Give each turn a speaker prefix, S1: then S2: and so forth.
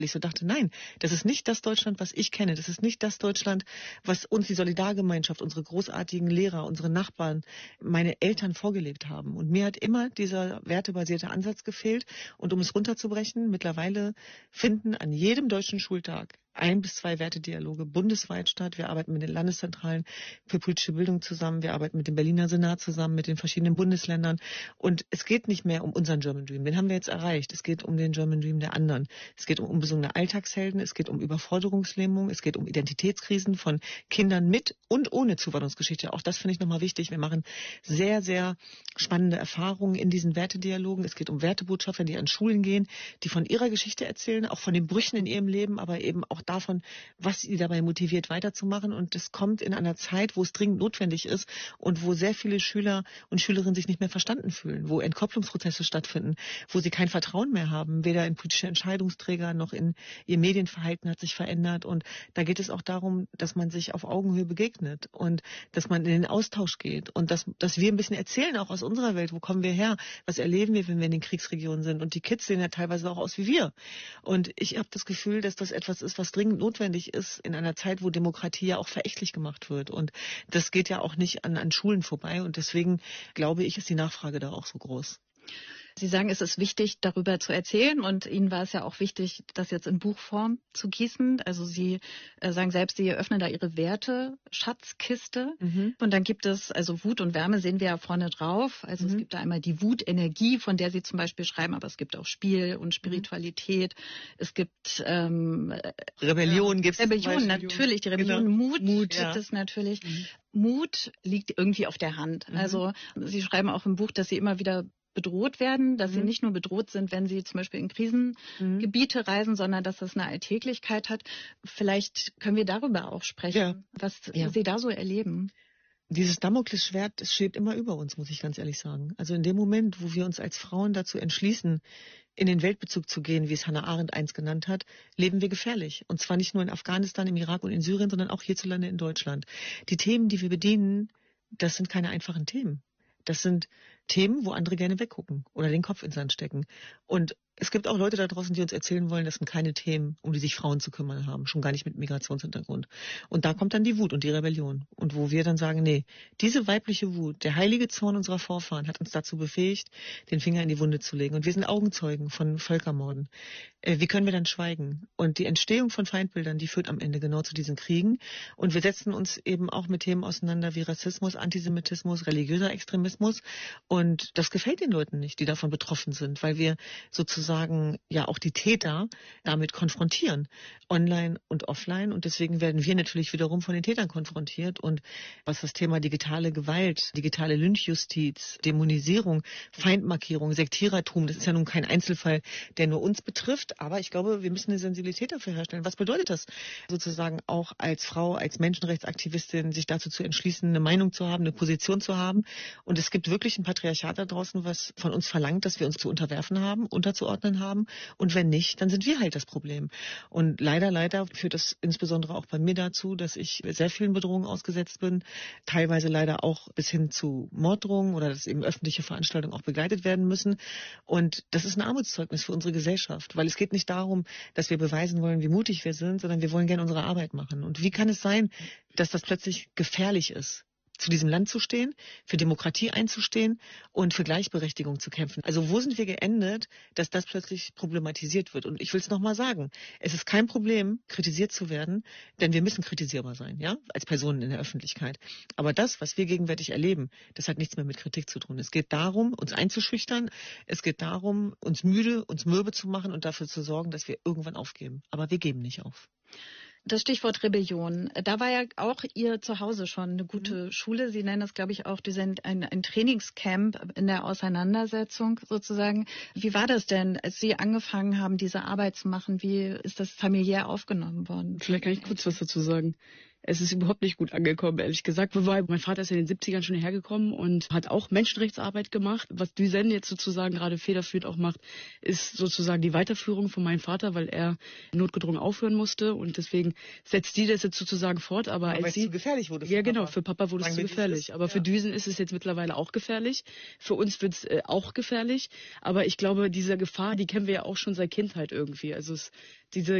S1: Ich so dachte, nein, das ist nicht das Deutschland, was ich kenne. Das ist nicht das Deutschland, was uns die Solidargemeinschaft, unsere großartigen Lehrer, unsere Nachbarn, meine Eltern vorgelebt haben. Und mir hat immer dieser wertebasierte Ansatz gefehlt. Und um es runterzubrechen, mittlerweile finden an jedem deutschen Schultag 1 bis 2 Wertedialoge bundesweit statt. Wir arbeiten mit den Landeszentralen für politische Bildung zusammen. Wir arbeiten mit dem Berliner Senat zusammen, mit den verschiedenen Bundesländern. Und es geht nicht mehr um unseren German Dream. Den haben wir jetzt erreicht. Es geht um den German Dream der anderen. Es geht um unbesungene Alltagshelden. Es geht um Überforderungslähmung. Es geht um Identitätskrisen von Kindern mit und ohne Zuwanderungsgeschichte. Auch das finde ich nochmal wichtig. Wir machen sehr, sehr spannende Erfahrungen in diesen Wertedialogen. Es geht um Wertebotschafter, die an Schulen gehen, die von ihrer Geschichte erzählen, auch von den Brüchen in ihrem Leben, aber eben auch davon, was sie dabei motiviert, weiterzumachen. Und das kommt in einer Zeit, wo es dringend notwendig ist und wo sehr viele Schüler und Schülerinnen sich nicht mehr verstanden fühlen, wo Entkopplungsprozesse stattfinden, wo sie kein Vertrauen mehr haben, weder in politische Entscheidungsträger noch in ihr Medienverhalten hat sich verändert. Und da geht es auch darum, dass man sich auf Augenhöhe begegnet und dass man in den Austausch geht und dass wir ein bisschen erzählen, auch aus unserer Welt, wo kommen wir her, was erleben wir, wenn wir in den Kriegsregionen sind. Und die Kids sehen ja teilweise auch aus wie wir. Und ich habe das Gefühl, dass das etwas ist, was dringend notwendig ist in einer Zeit, wo Demokratie ja auch verächtlich gemacht wird. Und das geht ja auch nicht an Schulen vorbei. Und deswegen glaube ich, ist die Nachfrage da auch so groß.
S2: Sie sagen, es ist wichtig, darüber zu erzählen und Ihnen war es ja auch wichtig, das jetzt in Buchform zu gießen. Also Sie sagen selbst, Sie öffnen da Ihre Werte-Schatzkiste. Und dann gibt es, also Wut und Wärme sehen wir ja vorne drauf. Also es gibt da einmal die Wutenergie, von der Sie zum Beispiel schreiben, aber es gibt auch Spiel und Spiritualität. Es gibt
S1: Rebellion, gibt es.
S2: Rebellion, natürlich. Die Rebellion,
S1: genau.
S2: Mut gibt es natürlich. Mut liegt irgendwie auf der Hand. Also Sie schreiben auch im Buch, dass Sie immer wieder bedroht werden, dass sie nicht nur bedroht sind, wenn sie zum Beispiel in Krisengebiete reisen, sondern dass das eine Alltäglichkeit hat. Vielleicht können wir darüber auch sprechen, was Sie da so erleben.
S1: Dieses Damoklesschwert, das schwebt immer über uns, muss ich ganz ehrlich sagen. Also in dem Moment, wo wir uns als Frauen dazu entschließen, in den Weltbezug zu gehen, wie es Hannah Arendt einst genannt hat, leben wir gefährlich. Und zwar nicht nur in Afghanistan, im Irak und in Syrien, sondern auch hierzulande in Deutschland. Die Themen, die wir bedienen, das sind keine einfachen Themen. Das sind Themen, wo andere gerne weggucken oder den Kopf ins Sand stecken. Und es gibt auch Leute da draußen, die uns erzählen wollen, das sind keine Themen, um die sich Frauen zu kümmern haben, schon gar nicht mit Migrationshintergrund. Und da kommt dann die Wut und die Rebellion. Und wo wir dann sagen, nee, diese weibliche Wut, der heilige Zorn unserer Vorfahren hat uns dazu befähigt, den Finger in die Wunde zu legen. Und wir sind Augenzeugen von Völkermorden. Wie können wir dann schweigen? Und die Entstehung von Feindbildern, die führt am Ende genau zu diesen Kriegen. Und wir setzen uns eben auch mit Themen auseinander wie Rassismus, Antisemitismus, religiöser Extremismus. Und das gefällt den Leuten nicht, die davon betroffen sind, weil wir sozusagen ja auch die Täter damit konfrontieren, online und offline. Und deswegen werden wir natürlich wiederum von den Tätern konfrontiert. Und was das Thema digitale Gewalt, digitale Lynchjustiz, Dämonisierung, Feindmarkierung, Sektierertum, das ist ja nun kein Einzelfall, der nur uns betrifft. Aber ich glaube, wir müssen eine Sensibilität dafür herstellen. Was bedeutet das sozusagen auch als Frau, als Menschenrechtsaktivistin, sich dazu zu entschließen, eine Meinung zu haben, eine Position zu haben? Und es gibt wirklich ein Patriarchat da draußen, was von uns verlangt, dass wir uns zu unterwerfen haben, unterzuordnen haben. Und wenn nicht, dann sind wir halt das Problem. Und leider führt das insbesondere auch bei mir dazu, dass ich sehr vielen Bedrohungen ausgesetzt bin, teilweise leider auch bis hin zu Morddrohungen oder dass eben öffentliche Veranstaltungen auch begleitet werden müssen. Und das ist ein Armutszeugnis für unsere Gesellschaft, weil es geht nicht darum, dass wir beweisen wollen, wie mutig wir sind, sondern wir wollen gerne unsere Arbeit machen. Und wie kann es sein, dass das plötzlich gefährlich ist, zu diesem Land zu stehen, für Demokratie einzustehen und für Gleichberechtigung zu kämpfen? Also wo sind wir geendet, dass das plötzlich problematisiert wird? Und ich will es nochmal sagen, es ist kein Problem, kritisiert zu werden, denn wir müssen kritisierbar sein, ja, als Personen in der Öffentlichkeit. Aber das, was wir gegenwärtig erleben, das hat nichts mehr mit Kritik zu tun. Es geht darum, uns einzuschüchtern. Es geht darum, uns müde, uns mürbe zu machen und dafür zu sorgen, dass wir irgendwann aufgeben. Aber wir geben nicht auf.
S2: Das Stichwort Rebellion. Da war ja auch Ihr Zuhause schon eine gute Schule. Sie nennen das, glaube ich, auch ein Trainingscamp in der Auseinandersetzung sozusagen. Wie war das denn, als Sie angefangen haben, diese Arbeit zu machen? Wie ist das familiär aufgenommen worden?
S3: Vielleicht kann ich kurz was dazu sagen. Es ist überhaupt nicht gut angekommen, ehrlich gesagt. Wobei, mein Vater ist in den 70ern schon hergekommen und hat auch Menschenrechtsarbeit gemacht. Was Düsen jetzt sozusagen gerade federführend auch macht, ist sozusagen die Weiterführung von meinem Vater, weil er notgedrungen aufhören musste. Und deswegen setzt die das jetzt sozusagen fort. Aber
S1: weil
S3: als
S1: es zu gefährlich wurde für
S3: Ja, genau,
S1: Papa.
S3: für Papa wurde es zu gefährlich. Aber für Düsen ist es jetzt mittlerweile auch gefährlich. Für uns wird es auch gefährlich. Aber ich glaube, diese Gefahr, die kennen wir ja auch schon seit Kindheit irgendwie. Also diese